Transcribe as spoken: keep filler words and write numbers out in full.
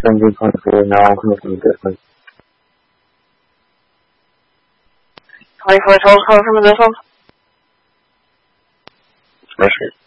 sending twenty-four now. I'm coming from a different. twenty-four total coming from this one? Pressure.